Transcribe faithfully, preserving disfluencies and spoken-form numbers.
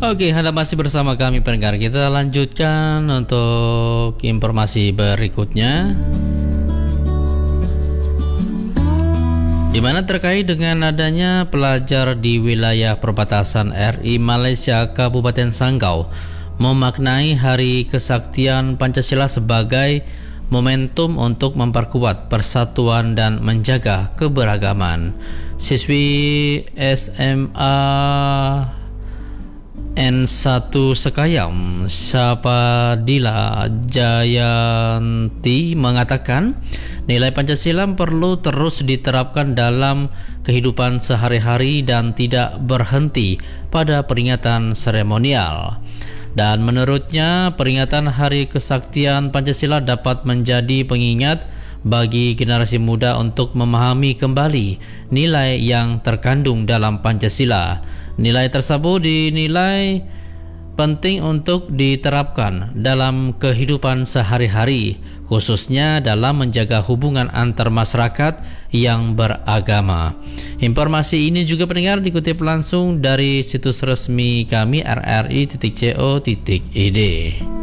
Oke, Anda masih bersama kami pendengar. Kita lanjutkan untuk informasi berikutnya, di mana terkait dengan adanya pelajar di wilayah perbatasan R I Malaysia Kabupaten Sanggau memaknai Hari Kesaktian Pancasila sebagai momentum untuk memperkuat persatuan dan menjaga keberagaman. Siswi S M A N satu Sekayam, Syapadila Jayanti mengatakan nilai Pancasila perlu terus diterapkan dalam kehidupan sehari-hari dan tidak berhenti pada peringatan seremonial. Dan menurutnya, peringatan Hari Kesaktian Pancasila dapat menjadi pengingat bagi generasi muda untuk memahami kembali nilai yang terkandung dalam Pancasila. Nilai tersebut dinilai penting untuk diterapkan dalam kehidupan sehari-hari, khususnya dalam menjaga hubungan antar masyarakat yang beragama. Informasi ini juga pendengar dikutip langsung dari situs resmi kami r r i titik co titik i d.